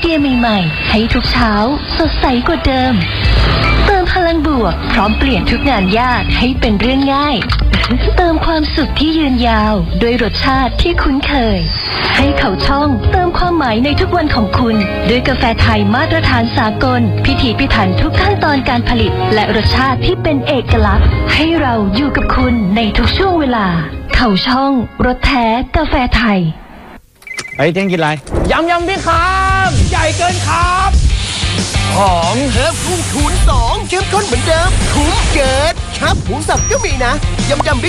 เดียใหม่ๆให้ทุกเช้าสดใสกว่าเดิมเติมพลังบวกพร้อมเปลี่ยนทุกงานยากให้เป็นเรื่องง่ายเติมความสุขที่ยืนยาวด้วยรสชาติที่คุ้นเคยให้เขาช่องเติมความหมายในทุกวันของคุณด้วยกาแฟไทยมาตรฐานสากลพิถีพิถันทุกขั้นตอนการผลิตและรสชาติที่เป็นเอกลักษณ์ให้เราอยู่กับคุณในทุกช่วงเวลาเขาช่องรสแท้กาแฟไทยเฮ้ยเที่ยงกินอะไรยำพี่ครับใหญ่เกินครับหอมเฮิร์บพุ่งคูณ2เข้มข้นเหมือนเดิมคุ้มเกิดครับหมูสับก็มีนะยำบิ๊ก